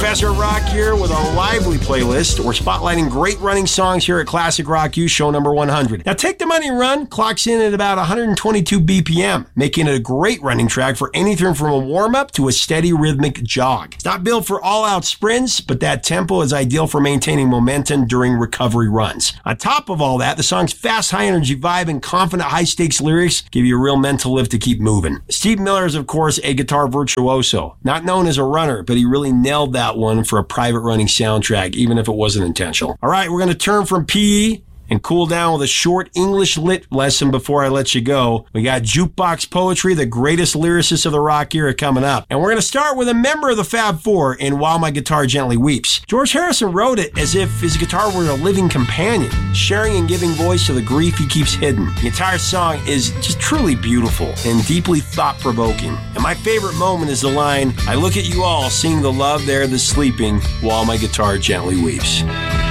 Professor Rock here with a lively playlist. We're spotlighting great running songs here at Classic Rock U, show number 100. Now, Take the Money Run clocks in at about 122 BPM, making it a great running track for anything from a warm-up to a steady rhythmic jog. It's not built for all-out sprints, but that tempo is ideal for maintaining momentum during recovery runs. On top of all that, the song's fast, high-energy vibe and confident, high-stakes lyrics give you a real mental lift to keep moving. Steve Miller is, of course, a guitar virtuoso. Not known as a runner, but he really nailed that one for a private running soundtrack, even if it wasn't intentional. All right, we're going to turn from PE and cool down with a short English lit lesson before I let you go. We got Jukebox Poetry, the greatest lyricist of the rock era, coming up. And we're going to start with a member of the Fab Four in While My Guitar Gently Weeps. George Harrison wrote it as if his guitar were a living companion, sharing and giving voice to the grief he keeps hidden. The entire song is just truly beautiful and deeply thought-provoking. And my favorite moment is the line, "I look at you all, seeing the love there that's sleeping while my guitar gently weeps."